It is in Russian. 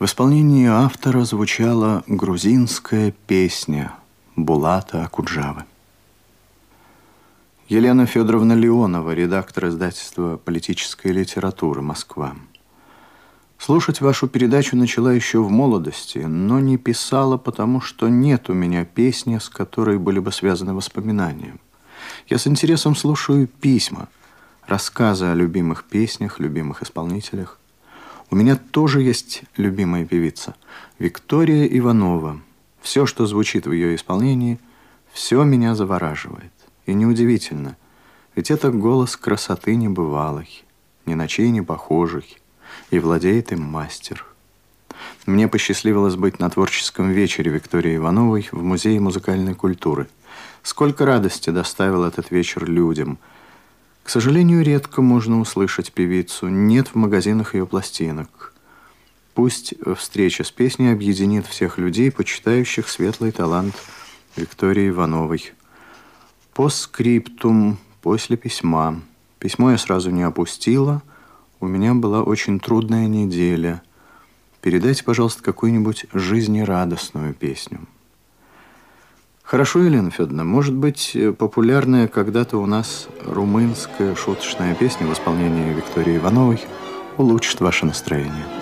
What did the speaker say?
В исполнении автора звучала грузинская песня Булата Акуджавы. Елена Федоровна Леонова, редактор издательства «Политическая литература. Москва». Слушать вашу передачу начала еще в молодости, но не писала, потому что нет у меня песни, с которой были бы связаны воспоминания. Я с интересом слушаю письма, рассказы о любимых песнях, любимых исполнителях. У меня тоже есть любимая певица – Виктория Иванова. Все, что звучит в ее исполнении, все меня завораживает. И неудивительно, ведь это голос красоты небывалой, ни на чей не похожий, и владеет им мастер. Мне посчастливилось быть на творческом вечере Виктории Ивановой в Музее музыкальной культуры. Сколько радости доставил этот вечер людям. К сожалению, редко можно услышать певицу, нет в магазинах ее пластинок. Пусть встреча с песней объединит всех людей, почитающих светлый талант Виктории Ивановой. Постскриптум, после письма. Письмо я сразу не опустила. У меня была очень трудная неделя. Передайте, пожалуйста, какую-нибудь жизнерадостную песню. Хорошо, Елена Федоровна, может быть, популярная когда-то у нас румынская шуточная песня в исполнении Виктории Ивановой улучшит ваше настроение.